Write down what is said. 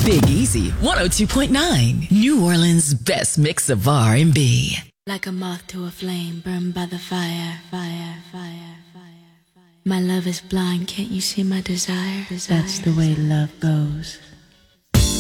Big Easy 102.9, New Orleans' best mix of R&B. Like a moth to a flame, burned by the fire, fire, fire, fire. My love is blind, can't you see my desire? That's the way love goes.